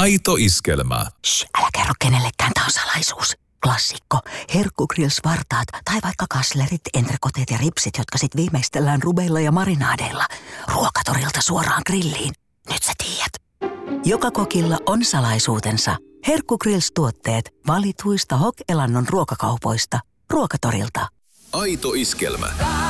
Aito iskelmä. Älä kerro kenellekään, tää on salaisuus. Klassikko. Herkkugrills-vartaat tai vaikka kaslerit, entrekoteet ja ripsit, jotka sit viimeistellään rubeilla ja marinaadeilla. Ruokatorilta suoraan grilliin. Nyt sä tiedät. Joka kokilla on salaisuutensa. Herkkugrills-tuotteet valituista Hok-elannon ruokakaupoista. Ruokatorilta. Aito iskelmä.